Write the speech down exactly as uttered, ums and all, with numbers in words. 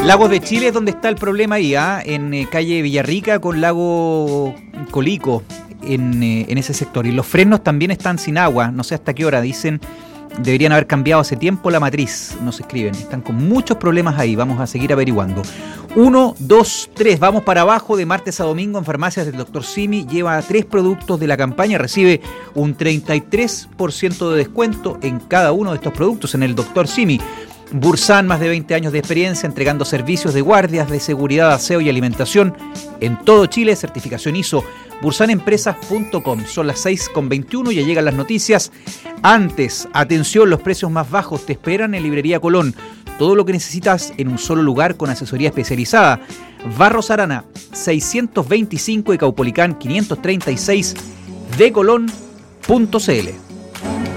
Lagos de Chile es donde está el problema ahí, ¿ah? En eh, calle Villarrica con Lago Colico, en, eh, en ese sector. Y los frenos también están sin agua, no sé hasta qué hora, dicen, deberían haber cambiado hace tiempo la matriz, nos escriben. Están con muchos problemas ahí, vamos a seguir averiguando. Uno, dos, tres, vamos para abajo de martes a domingo en farmacias del doctor Simi. Lleva tres productos de la campaña, recibe un treinta y tres por ciento de descuento en cada uno de estos productos en el doctor Simi. Bursan, más de veinte años de experiencia entregando servicios de guardias de seguridad, aseo y alimentación en todo Chile, certificación I S O. bursan empresas punto com. Son las seis con veintiuno, ya llegan las noticias. Antes, atención, los precios más bajos te esperan en Librería Colón. Todo lo que necesitas en un solo lugar con asesoría especializada. Barros Arana, seiscientos veinticinco y Caupolicán quinientos treinta y seis de colón punto c l.